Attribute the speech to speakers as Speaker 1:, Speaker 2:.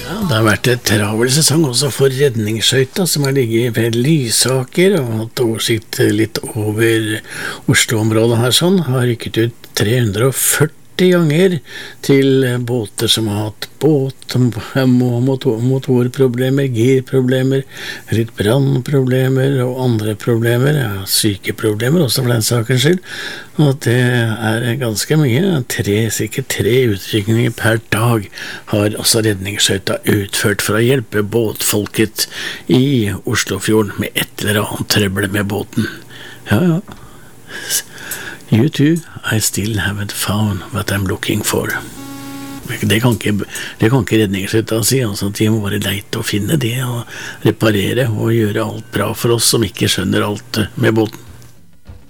Speaker 1: Ja, det har vært et travel sesong også for redningsskøyta, som har ligget ved Lysaker og hatt oversikt litt over Oslo-området her sånn, har rykket ut 340 ganger til båter som har hatt motorproblemer, girproblemer, litt brannproblemer og andre problemer, ja, sykeproblemer også for den sakens skyld, og det er ganske mye. Sikkert 3 utrykninger per dag har også redningsskøyta utført for å hjelpe båtfolket i Oslofjorden med et eller annet trøbbel med båten. Ja. You too, I still haven't found what I'm looking for. Det kan ikke redningsskøyta si, altså at de må bare leite og finne det og reparere og gjøre alt bra for oss som ikke skjønner alt med båten.